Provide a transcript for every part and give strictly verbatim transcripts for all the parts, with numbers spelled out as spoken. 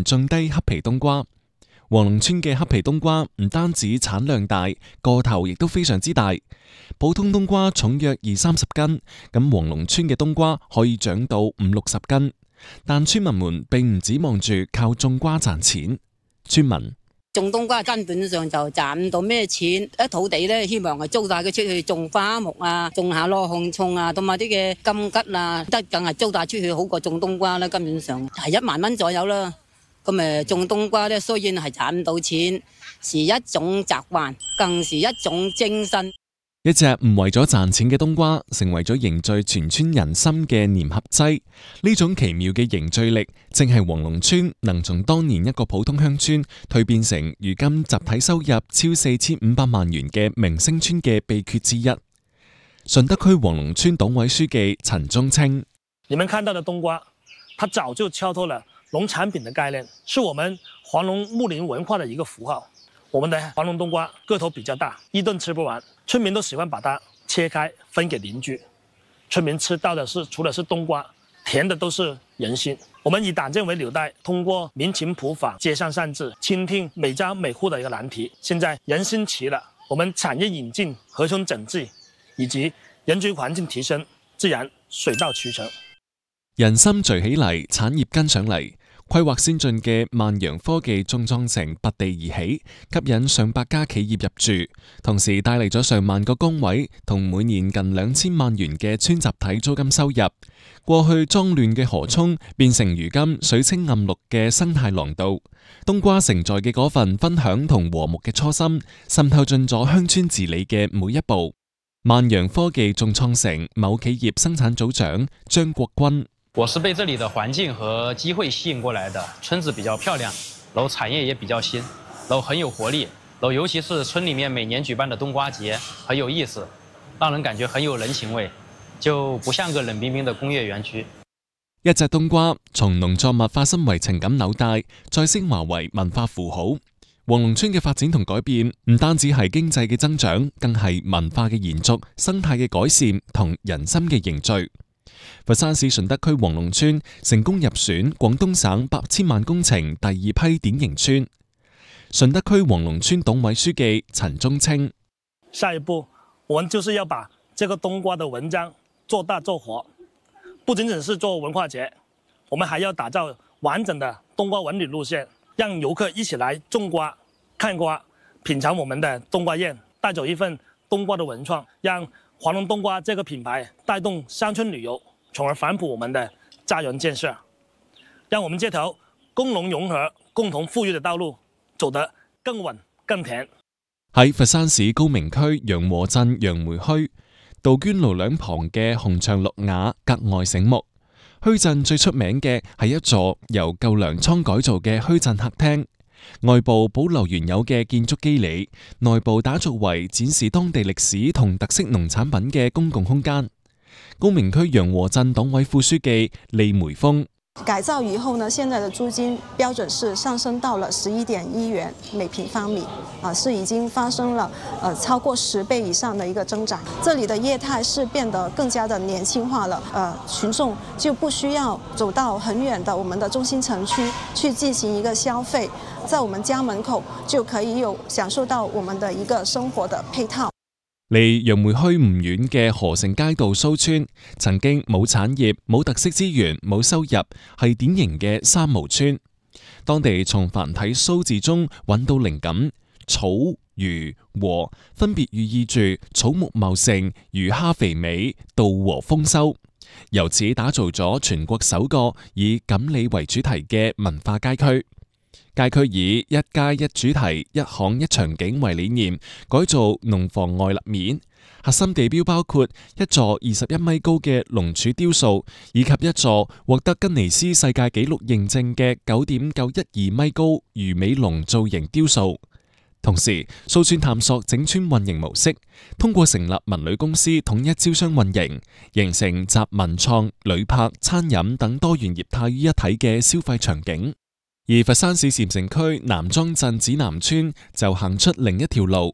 種低黑皮冬瓜。黃龍村嘅黑皮冬瓜唔單止產量大，個頭亦都非常之大。普通冬瓜重約二三十斤，咁黃龍村嘅冬瓜可以長到五六十斤。但村民們並唔指望住靠種瓜賺錢。村民種冬瓜根本上就賺唔到咩錢，一土地咧希望係租晒佢出去種花木啊，種下羅漢葱啊，同埋啲嘅金桔啊，得梗係租晒出去好過種冬瓜啦。根本上係一萬蚊左右啦。咁誒種冬瓜咧，雖然係賺唔到錢，是一種習慣，更是一種精神。 一隻唔為咗賺錢嘅冬瓜，成為咗凝聚全村人心嘅粘合劑。呢種奇妙嘅凝聚力，正係黃龍村能從當年一個普通鄉村蛻變成如今集體收入超四千五百萬元嘅明星村嘅秘訣之一。順德區黃龍村黨委書記陳宗清： 你們看到的冬瓜，它早就敲透了農產品的概念，是我們黃龍牧林文化的一個符號。我們的黃龍冬瓜個頭比較大，一頓吃不完，村民都喜歡把它切開分給鄰居。村民吃到的是除了是冬瓜，甜的都是人心。我們以黨建為紐帶，通過民情普訪、街上善治，傾聽每家每戶的一個難題。現在人心齊了，我們產業引進、河村整治以及人居環境提升，自然水到渠成。 人心聚起嚟，產業跟上嚟。規劃先進嘅萬陽科技種莊城拔地而起，吸引上百家企業入駐，同時帶嚟咗上萬個崗位同每年近兩千萬元嘅村集體租金收入。過去髒亂嘅河涌變成如今水清暗綠嘅生態廊道。冬瓜承載嘅嗰份分享同和睦嘅初心，滲透進咗鄉村治理嘅每一步。萬陽科技種莊城某企業生產組長張國軍： 我是被這裡的環境和機會吸引過來的。村子比較漂亮，然後產業也比較新，然後很有活力，然後尤其是村裡面每年舉辦的冬瓜節很有意思，讓人感覺很有人情味，就不像個冷冰冰的工業園區。 一隻冬瓜從農作物化身為情感紐帶，再升華為文化符號。黃龍村嘅發展同改變，唔單止係經濟嘅增長，更係文化嘅延續、生態嘅改善同人心嘅凝聚。佛山市順德區黃龍村成功入選廣東省八千萬工程第二批典型村。順德區黃龍村黨委書記陳宗清： 下一步，我們就是要把這個冬瓜的文章做大做活，不僅僅是做文化節，我們還要打造完整的冬瓜文旅路線，讓遊客一起來種瓜、看瓜、品嘗我們的冬瓜宴，帶走一份冬瓜的文創，讓黃龍冬瓜這個品牌帶動鄉村旅遊，從而反哺我們的家園建設，讓我們這條工農融合、共同富裕的道路走得更穩更甜。 喺佛山市高明區楊和鎮楊梅墟，杜鵑路兩旁嘅紅牆綠瓦格外醒目。墟鎮最出名嘅係一座由舊糧倉改造嘅墟鎮客廳，外部保留原有嘅建築基理，內部打造為展示當地歷史同特色農產品嘅公共空間。高明區楊和鎮黨委副書記李梅峰： 改造以後呢，現在的租金標準是上升到了十一點一元每平方米，啊，是已經發生了呃超過十倍以上的一個增長。這裡的業態是變得更加的年輕化了，呃，群眾就不需要走到很遠的我們的中心城區去進行一個消費，在我們家門口就可以有享受到我們的一個生活的配套。 離楊梅墟唔遠嘅河城街道蘇村，曾經冇產業、冇特色資源、冇收入，係典型嘅三無村。當地從繁體蘇字中揾到靈感，草、魚、禾分別寓意住草木茂盛、魚蝦肥美、稻禾豐收，由此打造咗全國首個以錦鯉為主題嘅文化街區。街區以一街一主題、一巷一場景為理念，改造農房外立面。核心地標包括一座二十一米高嘅龍柱雕塑，以及一座獲得吉尼斯世界紀錄認證嘅九點九一二米高魚尾龍造型雕塑。同時，蘇村探索整村運營模式，通過成立文旅公司統一招商運營，形成集文創、旅泊、餐飲等多元業態於一體嘅消費場景。而佛山市禪城區南莊鎮指南村就行出另一條路，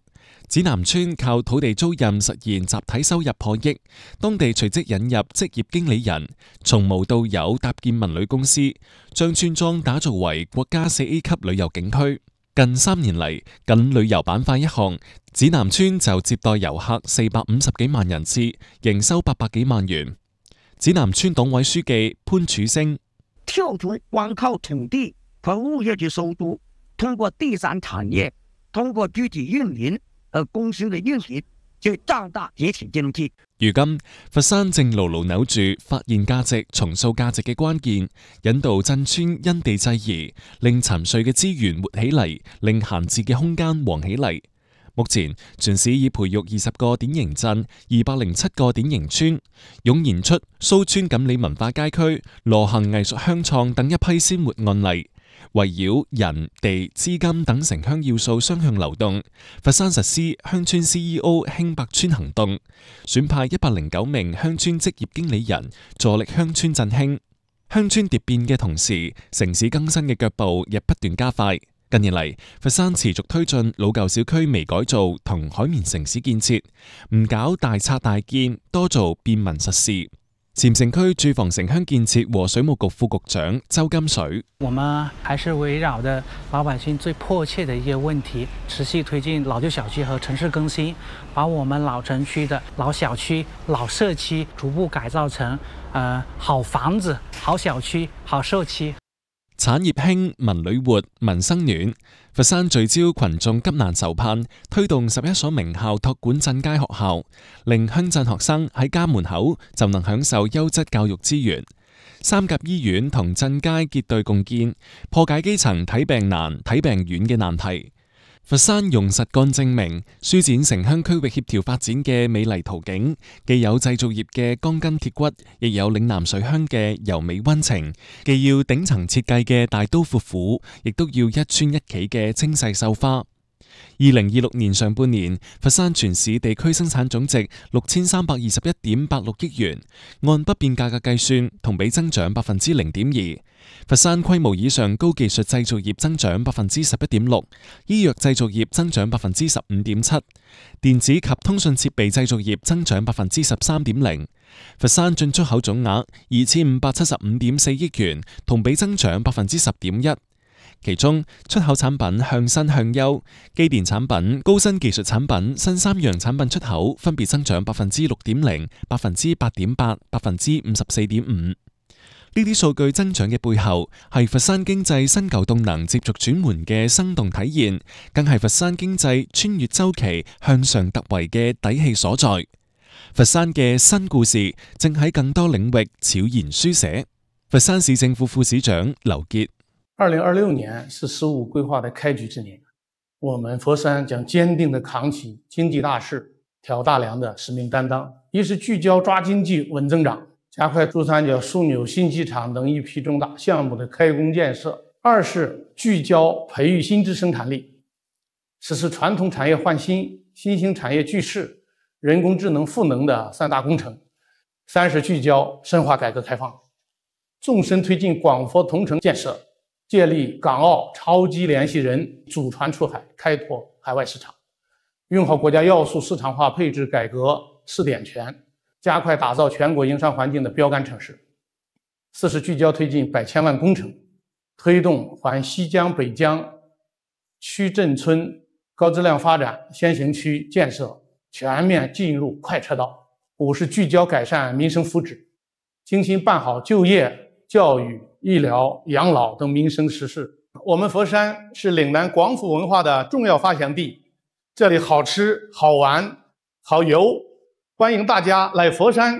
指南村靠土地租賃實現集體收入破億，當地隨即引入職業經理人，從無到有搭建文旅公司，將村莊打造為國家四 A 級旅遊景區。近三年嚟，僅旅遊板塊一項，指南村就接待遊客四百五十幾萬人次，營收八百幾萬元。指南村黨委書記潘柱星： 跳出光靠土地和物業嘅收入，通過第三產業，通過具體運營和公司嘅運營，去壯大集體經濟。 如今，佛山正牢牢扭住發現價值、重塑價值嘅關鍵，引導鎮村因地制宜，令沉睡嘅資源活起嚟，令閒置嘅空間旺起嚟。目前，全市已培育二十個典型鎮、二百零七個典型村，湧現出蘇村錦里文化街區、羅行藝術鄉創等一批鮮活案例。圍繞人、地、資金等城鄉要素雙向流動，佛山實施鄉村 C E O 興百村行動，選派一百零九名鄉村職業經理人，助力鄉村振興。鄉村蝶變嘅同時，城市更新嘅腳步亦不斷加快。近年嚟，佛山持續推進老舊小區微改造同海綿城市建設，唔搞大拆大建，多做便民實事。禪城區住房城鄉建設和水務局副局長周金水： 我們還是圍繞着老百姓最迫切的一些問題，持續推進老舊小區和城市更新，把我們老城區的老小區、老社區逐步改造成，呃，好房子、好小區、好社區。 產業興，民旅活，民生暖。佛山聚焦群眾急難愁盼，推動十一所名校託管鎮街學校，令鄉鎮學生喺家門口就能享受優質教育資源。三甲醫院同鎮街結對共建，破解基層睇病難、睇病遠嘅難題。佛山用實幹證明，舒展城鄉區域協調發展嘅美麗圖景，既有製造業嘅鋼筋鐵骨，亦有嶺南水鄉嘅柔美溫情，既要頂層設計嘅大刀闊斧，亦都要一村一企嘅精細繡花。二零二六年上半年，佛山全市地區生產總值六千三百二十一點八六億元，按不變價格計算，同比增長百分之零點二。佛山規模以上高技術製造業增長百分之十一點六，醫藥製造業增長百分之十五點七，電子及通訊設備製造業增長百分之十三點零。佛山進出口總額二千五百七十五點四億元，同比增長百分之十點一。其中，出口產品向新向優，機電產品、高新技術產品、新三樣產品出口分別增長百分之六點零、百分之八點八、百分之五十四點五。呢啲數據增長嘅背後，係佛山經濟新舊動能接續轉換嘅生動體現，更係佛山經濟穿越週期向上突圍嘅底氣所在。佛山嘅新故事正喺更多領域悄然書寫。佛山市政府副市長劉傑： 二零二六年是“十五”規劃的開局之年，我們佛山將堅定地扛起經濟大事、挑大梁的使命擔當。一是聚焦抓經濟、穩增長，加快珠三角樞紐新機場等一批重大項目的開工建設；二是聚焦培育新質生產力，實施傳統產業換新、新興產業聚勢、人工智能賦能的三大工程；三是聚焦深化改革開放，縱深推進廣佛同城建設，建立港澳超級聯繫人，祖傳出海，開拓海外市場，用好國家要素市場化配置改革試點權，加快打造全國營商環境的標杆城市。四是聚焦推進百千萬工程，推動環西江北江區鎮村高質量發展先行區建設全面進入快車道。五是聚焦改善民生福祉，精心辦好就業、教育、醫療、養老等民生實事。我們佛山是嶺南廣府文化的重要發祥地，這裡好吃、好玩、好遊，歡迎大家來佛山。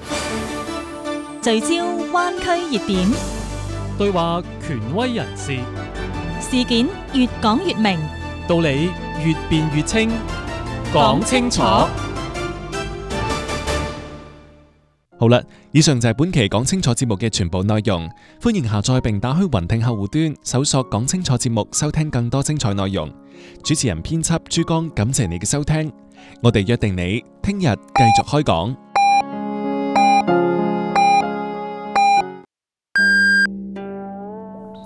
聚焦灣區熱點， 對話權威人士， 事件越講越明， 道理越辯越清，講清楚。 好啦，以上就係本期講清楚節目嘅全部內容。歡迎下載並打開雲聽客戶端，搜索講清楚節目，收聽更多精彩內容。主持人編輯珠江，感謝你嘅收聽。我哋約定你聽日繼續開講。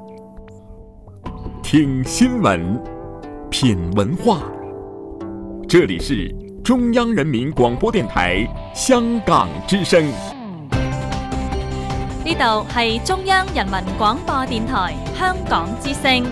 聽新聞，品文化， 这里是中央人民廣播電台香港之聲。 呢度係中央人民廣播電台香港之聲。